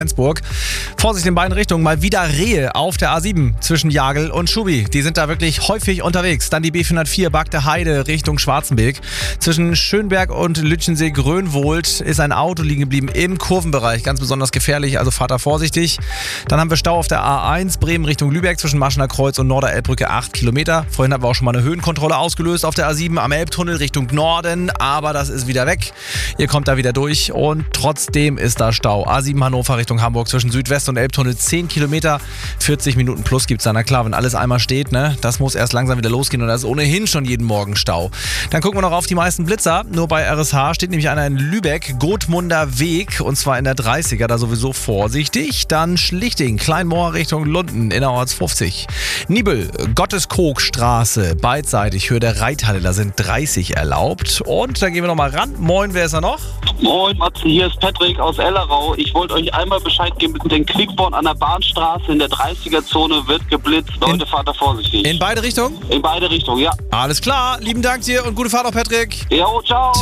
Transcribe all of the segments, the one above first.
Flensburg. Vorsicht in beiden Richtungen, mal wieder Rehe auf der A7 zwischen Jagel und Schubi. Die sind da wirklich häufig unterwegs. Dann die B404 Bagde Heide Richtung Schwarzenberg. Zwischen Schönberg und Lütchensee-Grönwohlt ist ein Auto liegen geblieben im Kurvenbereich. Ganz besonders gefährlich, also fahrt da vorsichtig. Dann haben wir Stau auf der A1 Bremen Richtung Lübeck zwischen Maschener Kreuz und Norderelbbrücke 8 Kilometer. Vorhin hatten wir auch schon mal eine Höhenkontrolle ausgelöst auf der A7 am Elbtunnel Richtung Norden. Aber das ist wieder weg. Ihr kommt da wieder durch und trotzdem ist da Stau. A7 Hannover Richtung Hamburg zwischen Südwest und Elbtunnel 10 Kilometer, 40 Minuten plus gibt's da. Na klar, wenn alles einmal steht, ne, das muss erst langsam wieder losgehen und da ist ohnehin schon jeden Morgen Stau. Dann gucken wir noch auf die meisten Blitzer. Nur bei RSH steht nämlich einer in Lübeck, Gotmunder Weg, und zwar in der 30er, da sowieso vorsichtig. Dann Schlichting, Kleinmoor Richtung Lunden, innerorts 50. Nibel, Gotteskogstraße, beidseitig, Höhe der Reithalle, da sind 30 erlaubt. Und dann gehen wir nochmal ran. Moin, wer ist da noch? Moin Matze, hier ist Patrick aus Ellerau. Ich wollte euch einmal Bescheid geben, mit den Quickborn an der Bahnstraße in der 30er-Zone wird geblitzt. Leute, fahrt da vorsichtig. In beide Richtungen? In beide Richtungen, ja. Alles klar, lieben Dank dir und gute Fahrt auch, Patrick. Jo, ciao.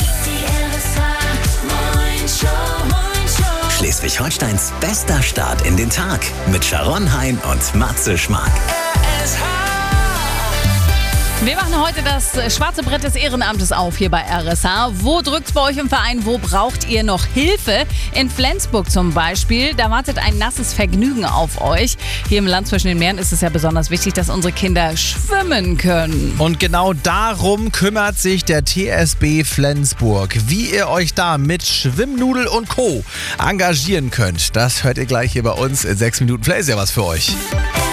Schleswig-Holsteins bester Start in den Tag mit Sharon Hein und Matze Schmark. Wir machen heute das schwarze Brett des Ehrenamtes auf hier bei RSH. Wo drückt's bei euch im Verein? Wo braucht ihr noch Hilfe? In Flensburg zum Beispiel, da wartet ein nasses Vergnügen auf euch. Hier im Land zwischen den Meeren ist es ja besonders wichtig, dass unsere Kinder schwimmen können. Und genau darum kümmert sich der TSB Flensburg. Wie ihr euch da mit Schwimmnudel und Co. engagieren könnt, das hört ihr gleich hier bei uns in 6 Minuten. Vielleicht ist ja was für euch.